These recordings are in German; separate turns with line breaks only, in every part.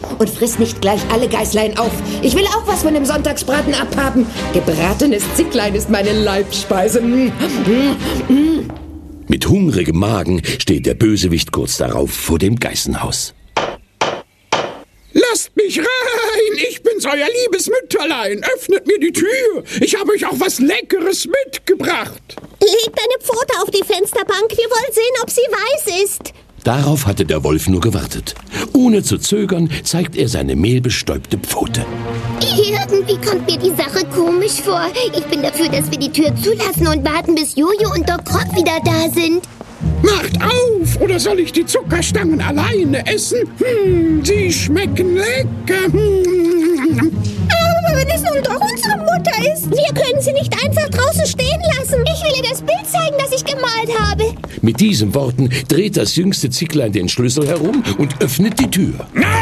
Und friss nicht gleich alle Geißlein auf. Ich will auch was von dem Sonntagsbraten abhaben. Gebratenes Zicklein ist meine Leibspeise.
Mit hungrigem Magen steht der Bösewicht kurz darauf vor dem Geißenhaus.
Lasst mich rein! Ich bin's, euer liebes Mütterlein! Öffnet mir die Tür! Ich habe euch auch was Leckeres mitgebracht!
Leg deine Pfote auf die Fensterbank. Wir wollen sehen, ob sie weiß ist.
Darauf hatte der Wolf nur gewartet. Ohne zu zögern zeigt er seine mehlbestäubte Pfote.
Irgendwie kommt mir die Sache komisch vor. Ich bin dafür, dass wir die Tür zulassen und warten, bis Jojo und Doc Rock wieder da sind.
Macht auf, oder soll ich die Zuckerstangen alleine essen? Sie schmecken lecker.
Aber wenn es nun doch unsere Mutter ist, wir können sie nicht einfach draußen stehen lassen. Ich will ihr das Bild zeigen, das ich gemalt habe.
Mit diesen Worten dreht das jüngste Zicklein den Schlüssel herum und öffnet die Tür.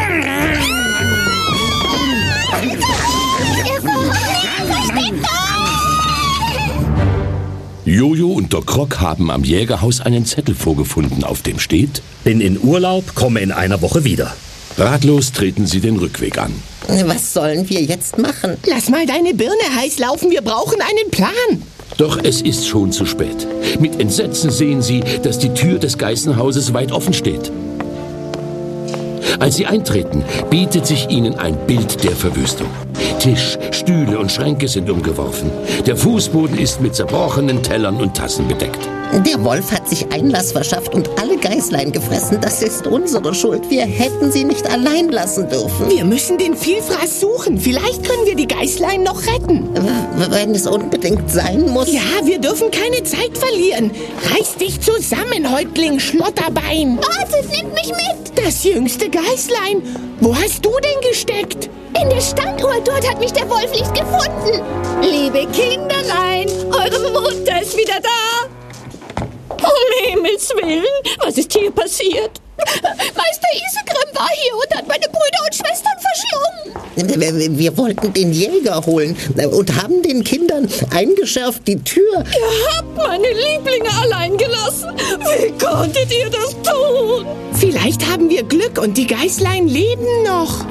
Jojo und Doc Rock haben am Jägerhaus einen Zettel vorgefunden, auf dem steht:
Bin in Urlaub, komme in einer Woche wieder.
Ratlos treten sie den Rückweg an.
Was sollen wir jetzt machen?
Lass mal deine Birne heiß laufen, wir brauchen einen Plan.
Doch es ist schon zu spät. Mit Entsetzen sehen sie, dass die Tür des Geißenhauses weit offen steht. Als sie eintreten, bietet sich ihnen ein Bild der Verwüstung. Tisch, Stühle und Schränke sind umgeworfen. Der Fußboden ist mit zerbrochenen Tellern und Tassen bedeckt.
Der Wolf hat sich Einlass verschafft und alle Geißlein gefressen. Das ist unsere Schuld. Wir hätten sie nicht allein lassen dürfen.
Wir müssen den Vielfraß suchen. Vielleicht können wir die Geißlein noch retten.
Wenn es unbedingt sein muss.
Ja, wir dürfen keine Zeit verlieren. Reiß dich zusammen, Häuptling Schlotterbein.
Wartet, nehmt mich mit.
Das jüngste Geißlein. Wo hast du denn gesteckt?
In der Standuhr, dort hat mich der Wolf nicht gefunden.
Liebe Kinderlein, eure Mutter ist wieder da. Um Himmels Willen, was ist hier passiert?
Meister Isegrim war hier und hat meine Brüder und Schwestern verschlungen.
Wir wollten den Jäger holen und haben den Kindern eingeschärft, die Tür.
Ihr habt meine Lieblinge allein gelassen. Wie konntet ihr das tun?
Vielleicht haben wir Glück und die Geißlein leben noch.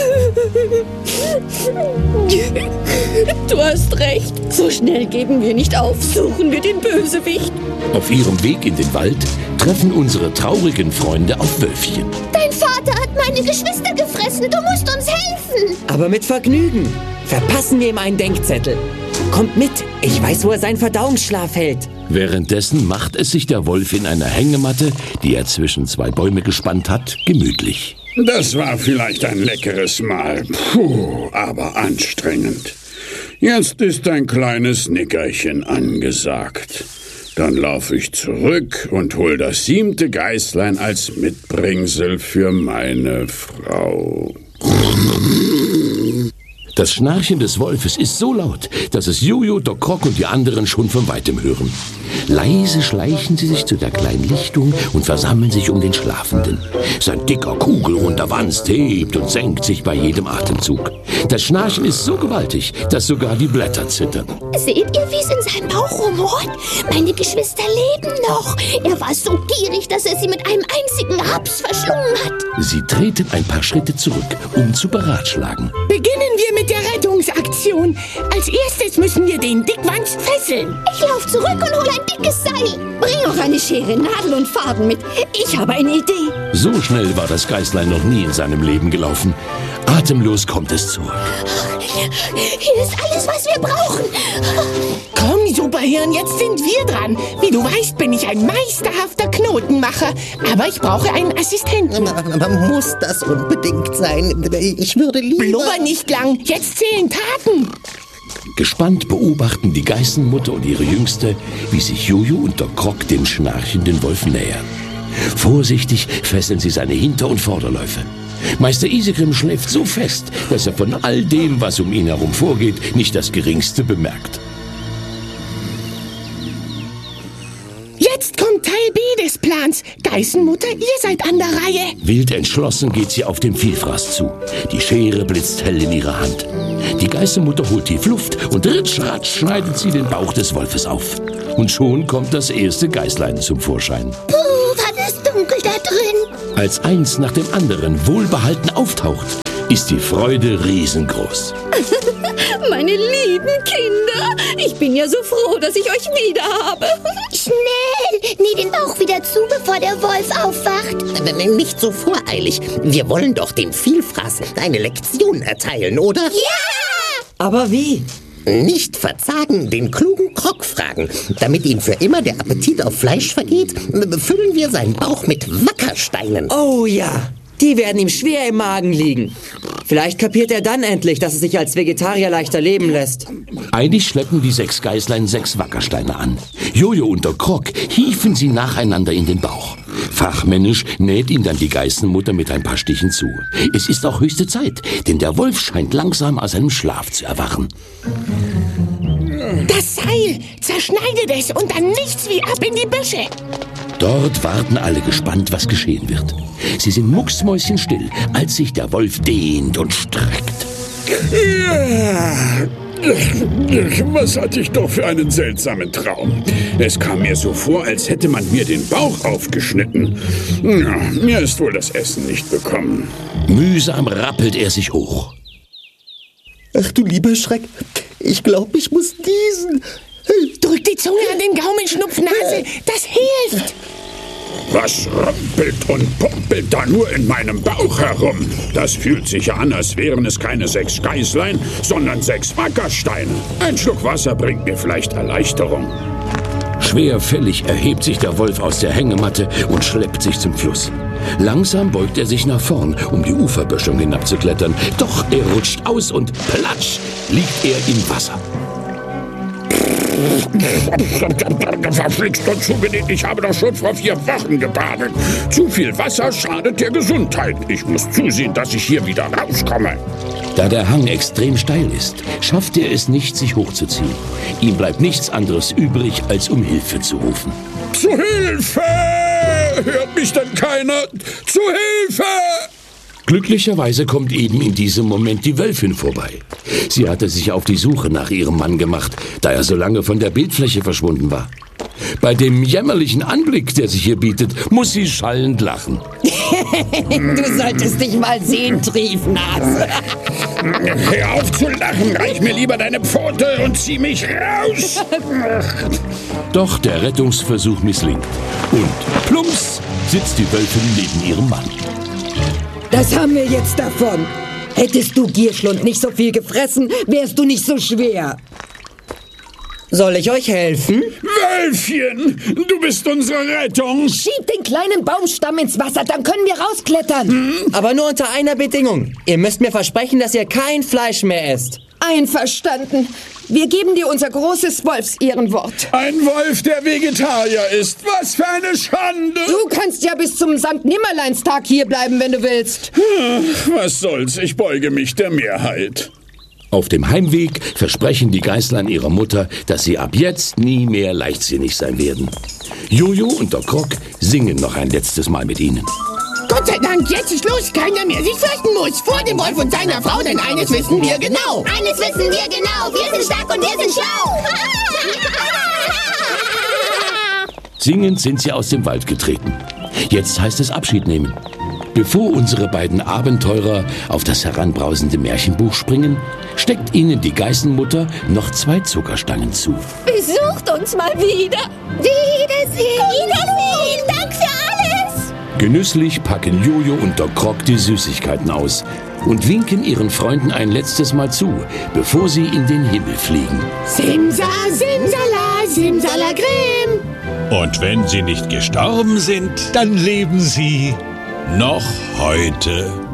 Du hast recht. So schnell geben wir nicht auf. Suchen wir den Bösewicht.
Auf ihrem Weg in den Wald treffen unsere traurigen Freunde auf Wölfchen.
Dein Vater hat meine Geschwister gefressen. Du musst uns helfen.
Aber mit Vergnügen. Verpassen wir ihm einen Denkzettel. Kommt mit. Ich weiß, wo er seinen Verdauungsschlaf hält.
Währenddessen macht es sich der Wolf in einer Hängematte, die er zwischen zwei Bäume gespannt hat, gemütlich.
Das war vielleicht ein leckeres Mahl. Puh, aber anstrengend. Jetzt ist ein kleines Nickerchen angesagt. Dann laufe ich zurück und hol das 7. Geißlein als Mitbringsel für meine Frau.
Das Schnarchen des Wolfes ist so laut, dass es Jojo, Doc Rock und die anderen schon von weitem hören. Leise schleichen sie sich zu der kleinen Lichtung und versammeln sich um den Schlafenden. Sein dicker, kugelrunder Wanst hebt und senkt sich bei jedem Atemzug. Das Schnarchen ist so gewaltig, dass sogar die Blätter zittern.
Seht ihr, wie es in seinem Bauch rumort? Meine Geschwister leben noch. Er war so gierig, dass er sie mit einem einzigen Haps verschlungen hat.
Sie treten ein paar Schritte zurück, um zu beratschlagen.
Beginnen wir mit der Rettungsaktion. Als erstes müssen wir den Dickwanst fesseln.
Ich laufe zurück und hole ein dickes Seil.
Bring auch eine Schere, Nadel und Faden mit. Ich habe eine Idee.
So schnell war das Geißlein noch nie in seinem Leben gelaufen. Atemlos kommt es zurück.
Hier ist alles, was wir brauchen.
Komm, Superhirn, jetzt sind wir dran. Wie du weißt, bin ich ein meisterhafter Knotenmacher. Aber ich brauche einen Assistenten.
Aber muss das unbedingt sein? Ich würde lieber...
Blubber nicht lang, jetzt zählen Taten.
Gespannt beobachten die Geißenmutter und ihre Jüngste, wie sich Jojo und Doc Rock dem schnarchenden Wolf nähern. Vorsichtig fesseln sie seine Hinter- und Vorderläufe. Meister Isegrim schläft so fest, dass er von all dem, was um ihn herum vorgeht, nicht das Geringste bemerkt.
Jetzt kommt Teil B des Plans. Geißenmutter, ihr seid an der Reihe.
Wild entschlossen geht sie auf den Vielfraß zu. Die Schere blitzt hell in ihrer Hand. Die Geißenmutter holt tief Luft und ritsch-ratsch schneidet sie den Bauch des Wolfes auf. Und schon kommt das erste Geißlein zum Vorschein.
Was ist dunkel da drin?
Als eins nach dem anderen wohlbehalten auftaucht, ist die Freude riesengroß.
Meine lieben Kinder, ich bin ja so froh, dass ich euch wieder habe.
Schnell, näh den Bauch wieder zu, bevor der Wolf aufwacht.
Nicht so voreilig. Wir wollen doch dem Vielfraß eine Lektion erteilen, oder?
Ja!
Aber wie?
Nicht verzagen, den klugen Krok fragen. Damit ihm für immer der Appetit auf Fleisch vergeht, füllen wir seinen Bauch mit Wackersteinen.
Oh ja, die werden ihm schwer im Magen liegen. Vielleicht kapiert er dann endlich, dass es sich als Vegetarier leichter leben lässt.
Eilig schleppen die 6 Geißlein 6 Wackersteine an. Jojo und der Krok hieven sie nacheinander in den Bauch. Fachmännisch näht ihm dann die Geißenmutter mit ein paar Stichen zu. Es ist auch höchste Zeit, denn der Wolf scheint langsam aus seinem Schlaf zu erwachen.
Das Seil! Zerschneidet es und dann nichts wie ab in die Büsche!
Dort warten alle gespannt, was geschehen wird. Sie sind mucksmäuschenstill, als sich der Wolf dehnt und streckt.
Was hatte ich doch für einen seltsamen Traum. Es kam mir so vor, als hätte man mir den Bauch aufgeschnitten. Ja, mir ist wohl das Essen nicht bekommen.
Mühsam rappelt er sich hoch.
Ach du lieber Schreck, ich glaube, ich muss niesen.
Drück die Zunge an den Gaumen, Schnupfnase, das hilft!
Was rumpelt und pumpelt da nur in meinem Bauch herum? Das fühlt sich an, als wären es keine 6 Geißlein, sondern 6 Wackersteine. Ein Schluck Wasser bringt mir vielleicht Erleichterung.
Schwerfällig erhebt sich der Wolf aus der Hängematte und schleppt sich zum Fluss. Langsam beugt er sich nach vorn, um die Uferböschung hinabzuklettern. Doch er rutscht aus und platsch liegt er im Wasser.
Verflixt und zugenäht, ich habe doch schon vor 4 Wochen gebadet. Zu viel Wasser schadet der Gesundheit. Ich muss zusehen, dass ich hier wieder rauskomme.
Da der Hang extrem steil ist, schafft er es nicht, sich hochzuziehen. Ihm bleibt nichts anderes übrig, als um Hilfe zu rufen.
Zu Hilfe! Hört mich denn keiner? Zu Hilfe!
Glücklicherweise kommt eben in diesem Moment die Wölfin vorbei. Sie hatte sich auf die Suche nach ihrem Mann gemacht, da er so lange von der Bildfläche verschwunden war. Bei dem jämmerlichen Anblick, der sich hier bietet, muss sie schallend lachen.
Du solltest dich mal sehen, Triefnase.
Hör auf zu lachen, reich mir lieber deine Pfote und zieh mich raus.
Doch der Rettungsversuch misslingt. Und plumps sitzt die Wölfin neben ihrem Mann.
Das haben wir jetzt davon. Hättest du, Gierschlund, nicht so viel gefressen, wärst du nicht so schwer.
Soll ich euch helfen?
Wölfchen, du bist unsere Rettung.
Schieb den kleinen Baumstamm ins Wasser, dann können wir rausklettern.
Aber nur unter einer Bedingung. Ihr müsst mir versprechen, dass ihr kein Fleisch mehr esst.
Einverstanden. Wir geben dir unser großes Wolfsehrenwort.
Ein Wolf, der Vegetarier ist. Was für eine Schande.
Du kannst ja bis zum Sankt-Nimmerleinstag hierbleiben, wenn du willst.
Was soll's, ich beuge mich der Mehrheit.
Auf dem Heimweg versprechen die Geißlein ihrer Mutter, dass sie ab jetzt nie mehr leichtsinnig sein werden. Jojo und der Krok singen noch ein letztes Mal mit ihnen.
Gott sei Dank, jetzt ist Schluss, keiner mehr sich fürchten muss. Vor dem Wolf und seiner Frau, denn eines wissen wir genau.
Eines wissen wir genau, wir sind stark und wir sind schlau.
Singend sind sie aus dem Wald getreten. Jetzt heißt es Abschied nehmen. Bevor unsere beiden Abenteurer auf das heranbrausende Märchenbuch springen, steckt ihnen die Geißenmutter noch 2 Zuckerstangen zu.
Besucht uns mal wieder.
Wiedersehen. Wiedersehen. Dank für alles.
Genüsslich packen Jojo und der Krok die Süßigkeiten aus und winken ihren Freunden ein letztes Mal zu, bevor sie in den Himmel fliegen.
Simsa, simsala, simsalagrim.
Und wenn sie nicht gestorben sind, dann leben sie noch heute.